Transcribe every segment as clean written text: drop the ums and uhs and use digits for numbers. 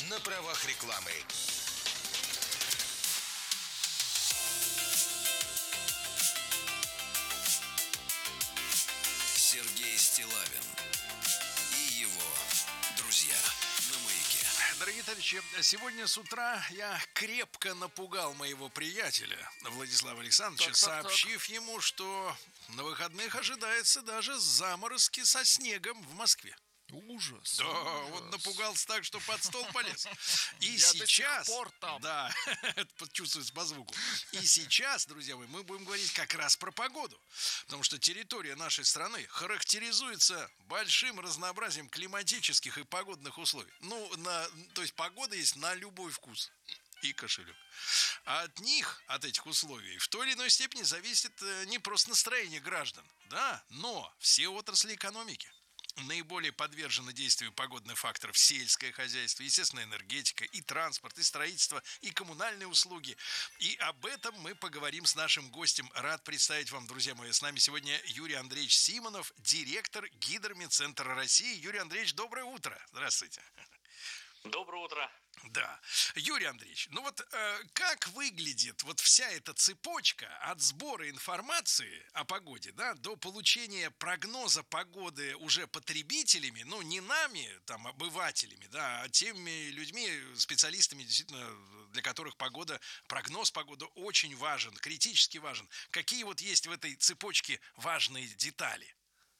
на правах рекламы. Сергей Стиллавин и его друзья на Маяке. Дорогие товарищи, сегодня с утра я крепко напугал моего приятеля Владислава Александровича, сообщив ему, что на выходных ожидается даже заморозки со снегом в Москве. Ужас. Да, ужас. он напугался так, что под стол полез. И Я сейчас, до сих пор там. да, это чувствуется по звуку. И сейчас, друзья мои, мы будем говорить как раз про погоду. Потому что территория нашей страны характеризуется большим разнообразием климатических и погодных условий. То есть погода есть на любой вкус и кошелек. А от них, от этих условий, в той или иной степени зависит не просто настроение граждан, да, но все отрасли экономики. Наиболее подвержены действию погодных факторов сельское хозяйство, естественно, энергетика, и транспорт, и строительство, и коммунальные услуги. И об этом мы поговорим с нашим гостем. Рад представить вам, друзья мои, с нами сегодня Юрий Андреевич Симонов, директор Гидромедцентра России. Юрий Андреевич, доброе утро. Здравствуйте. Доброе утро. Да. Юрий Андреевич, как выглядит вот вся эта цепочка от сбора информации о погоде, да, до получения прогноза погоды уже потребителями, не нами, там, обывателями, да, а теми людьми, специалистами, действительно, для которых прогноз погоды очень важен, критически важен. Какие вот есть в этой цепочке важные детали?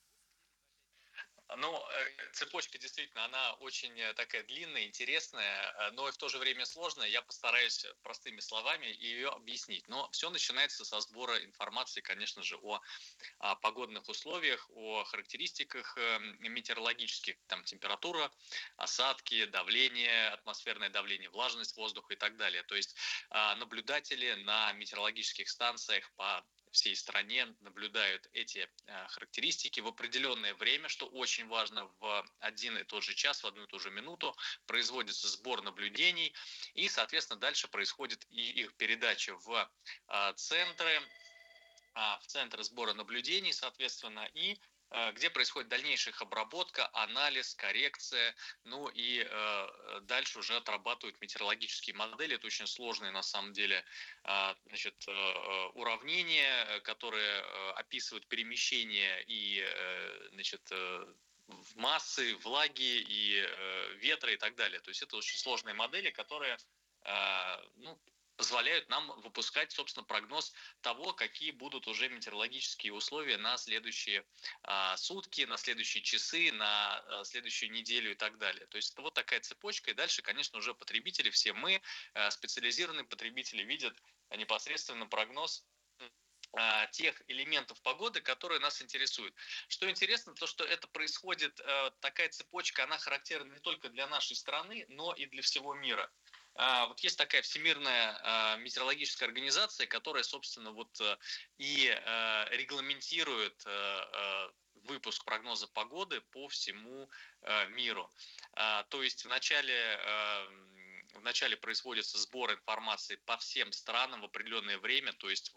Цепочка действительно, она очень такая длинная, интересная, но и в то же время сложная. Я постараюсь простыми словами ее объяснить. Но все начинается со сбора информации, конечно же, о погодных условиях, о характеристиках метеорологических, там температура, осадки, давление, атмосферное давление, влажность воздуха и так далее. То есть наблюдатели на метеорологических станциях по всей стране наблюдают эти характеристики в определенное время, что очень важно, в один и тот же час, в одну и ту же минуту производится сбор наблюдений, и, соответственно, дальше происходит и их передача в центры сбора наблюдений, соответственно, и где происходит дальнейшая их обработка, анализ, коррекция, дальше уже отрабатывают метеорологические модели. Это очень сложные, на самом деле, уравнения, которые описывают перемещение и, массы, влаги и ветра и так далее. То есть это очень сложные модели, которые позволяют нам выпускать, собственно, прогноз того, какие будут уже метеорологические условия на следующие сутки, на следующие часы, на следующую неделю и так далее. То есть это вот такая цепочка. И дальше, конечно, уже потребители, все мы, специализированные потребители, видят непосредственно прогноз тех элементов погоды, которые нас интересуют. Что интересно, то что это происходит, такая цепочка, она характерна не только для нашей страны, но и для всего мира. Вот есть такая Всемирная метеорологическая организация, которая, собственно, и регламентирует выпуск прогноза погоды по всему миру. То есть вначале производится сбор информации по всем странам в определенное время, то есть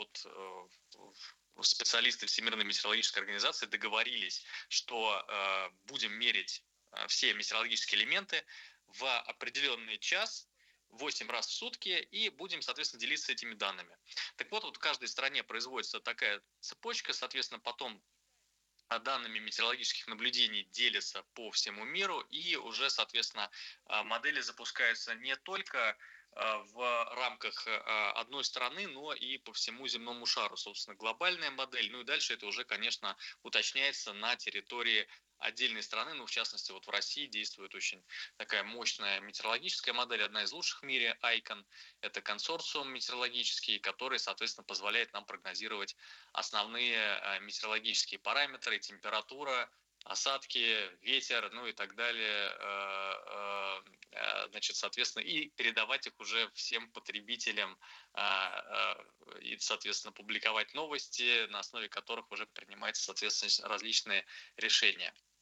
специалисты Всемирной метеорологической организации договорились, что будем мерить все метеорологические элементы в определенный час, 8 раз в сутки, и будем, соответственно, делиться этими данными. Так вот в каждой стране производится такая цепочка, соответственно, потом данными метеорологических наблюдений делятся по всему миру, и уже, соответственно, модели запускаются не только в рамках одной страны, но и по всему земному шару. Собственно, глобальная модель, и дальше это уже, конечно, уточняется на территории отдельной страны, в частности, в России действует очень такая мощная метеорологическая модель, одна из лучших в мире, ICON. Это консорциум метеорологический, который, соответственно, позволяет нам прогнозировать основные метеорологические параметры, температура, осадки, ветер, и так далее, соответственно, и передавать их уже всем потребителям, и, соответственно, публиковать новости, на основе которых уже принимаются, соответственно, различные решения.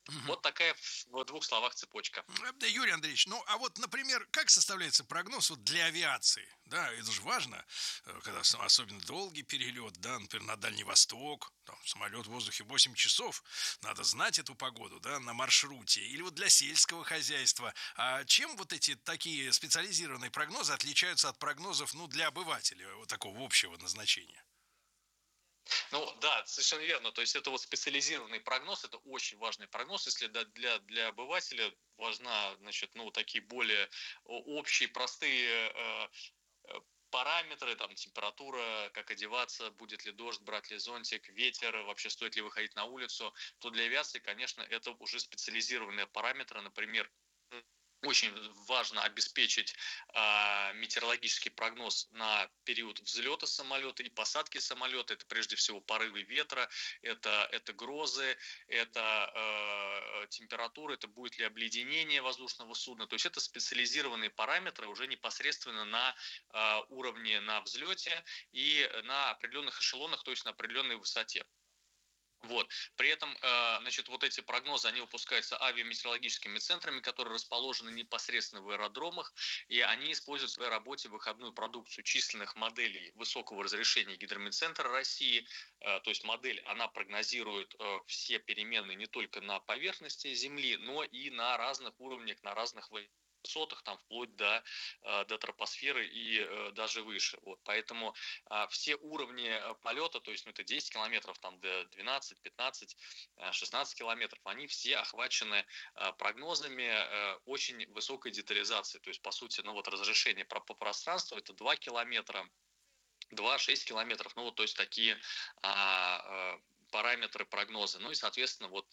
Вот такая в двух словах цепочка. Юрий Андреевич, ну а вот, например, как составляется прогноз вот для авиации? Да, это же важно, когда особенно долгий перелет, да, например, на Дальний Восток, там, самолет в воздухе 8 часов, надо знать эту погоду, да, на маршруте, или вот для сельского хозяйства. А чем вот эти такие специализированные прогнозы отличаются от прогнозов, ну, для обывателя, вот такого общего назначения? Ну да, совершенно верно. То есть это вот специализированный прогноз, это очень важный прогноз. Если для обывателя важна, значит, ну, такие более общие, простые параметры, там, температура, как одеваться, будет ли дождь, брать ли зонтик, ветер, вообще стоит ли выходить на улицу, то для авиации, конечно, это уже специализированные параметры. Например, очень важно обеспечить метеорологический прогноз на период взлета самолета и посадки самолета. Это прежде всего порывы ветра, это грозы, это температура, это будет ли обледенение воздушного судна. То есть это специализированные параметры уже непосредственно на уровне на взлете и на определенных эшелонах, то есть на определенной высоте. Вот. При этом, значит, вот эти прогнозы, они выпускаются авиаметеорологическими центрами, которые расположены непосредственно в аэродромах, и они используют в своей работе выходную продукцию численных моделей высокого разрешения Гидрометцентра России. То есть модель, она прогнозирует все переменные не только на поверхности Земли, но и на разных уровнях, на разных высотах, там, вплоть до тропосферы и даже выше. Вот. Поэтому все уровни полета, то есть ну, это 10 километров, там, до 12, 15, 16 километров, они все охвачены прогнозами очень высокой детализации. То есть, по сути, ну вот разрешение по пространству это 2 километра, 2-6 километров, ну вот, то есть такие параметры прогноза. Ну и, соответственно, вот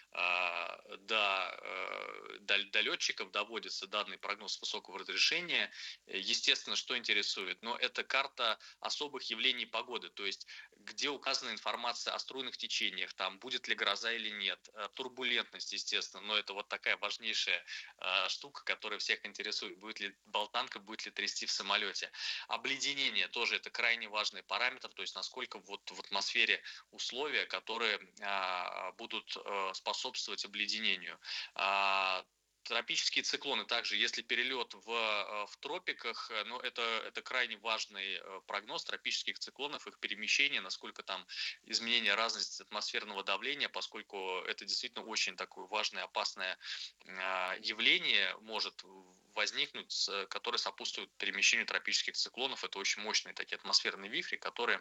до летчиков доводится данный прогноз высокого разрешения. Естественно, что интересует? Но это карта особых явлений погоды, то есть где указана информация о струйных течениях, там будет ли гроза или нет, турбулентность, естественно, но это вот такая важнейшая штука, которая всех интересует, будет ли болтанка, будет ли трясти в самолете. Обледенение тоже это крайне важный параметр, то есть насколько вот в атмосфере условия, которые будут способствовать обледенению. Тропические циклоны также, если перелет в тропиках, ну, это крайне важный прогноз тропических циклонов, их перемещение, насколько там изменение разности атмосферного давления, поскольку это действительно очень такое важное, опасное явление может возникнуть, которое сопутствует перемещению тропических циклонов. Это очень мощные такие атмосферные вихри, которые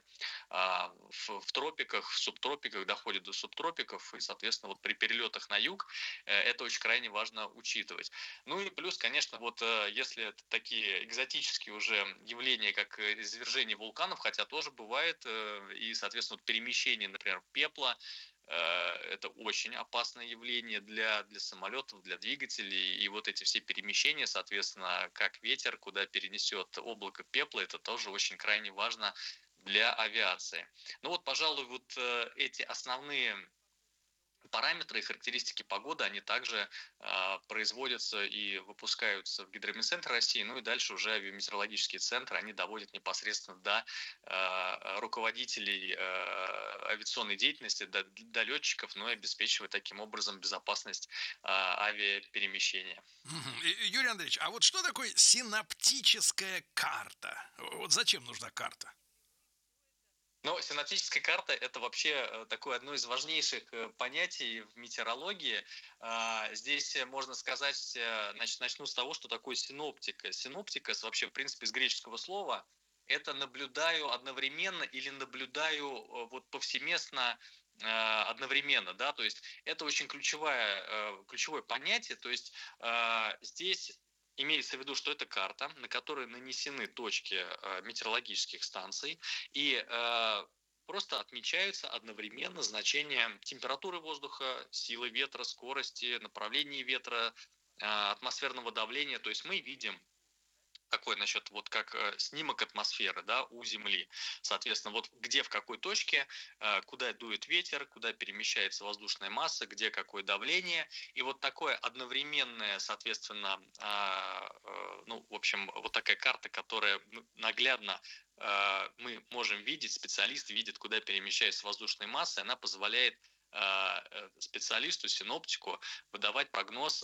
в тропиках, в субтропиках доходят до субтропиков, и, соответственно, вот при перелетах на юг это очень крайне важно учитывать. Ну и плюс, конечно, вот если это такие экзотические уже явления, как извержение вулканов, хотя тоже бывает, и, соответственно, вот перемещение, например, пепла, это очень опасное явление для самолетов, для двигателей. И вот эти все перемещения, соответственно, как ветер, куда перенесет облако пепла, это тоже очень крайне важно для авиации. Ну вот, пожалуй, вот эти основные параметры и характеристики погоды, они также производятся и выпускаются в Гидрометцентр России, ну и дальше уже авиаметеорологические центры, они доводят непосредственно до руководителей авиационной деятельности, до летчиков, но и обеспечивая таким образом безопасность авиаперемещения. Юрий Андреевич, а вот что такое синаптическая карта? Вот зачем нужна карта? Ну, синаптическая карта – это вообще такое одно из важнейших понятий в метеорологии. Здесь можно сказать, значит, начну с того, что такое синоптика. Синоптика, вообще, в принципе, из греческого слова, это наблюдаю одновременно или наблюдаю вот повсеместно одновременно, да, то есть это очень ключевое понятие, то есть здесь имеется в виду, что это карта, на которой нанесены точки метеорологических станций, и просто отмечаются одновременно значения температуры воздуха, силы ветра, скорости, направления ветра, атмосферного давления. То есть мы видим такой, значит, вот как снимок атмосферы, да, у Земли. Соответственно, вот где, в какой точке, куда дует ветер, куда перемещается воздушная масса, где какое давление. И вот такое одновременное, соответственно, ну, в общем, вот такая карта, которая наглядно мы можем видеть, специалист видит, куда перемещается воздушная масса, она позволяет специалисту, синоптику выдавать прогноз